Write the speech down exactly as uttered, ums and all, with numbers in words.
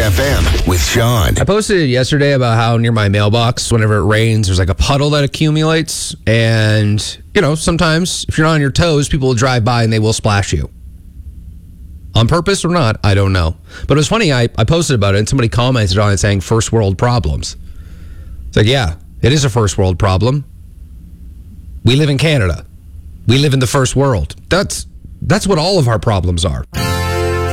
F M with Sean. I posted yesterday about how near my mailbox, whenever it rains, there's like a puddle that accumulates. And, you know, sometimes if you're not on your toes, people will drive by and they will splash you. On purpose or not, I don't know. But it was funny, I, I posted about it and somebody commented on it saying first world problems. It's like, yeah, it is a first world problem. We live in Canada. We live in the first world. That's that's what all of our problems are.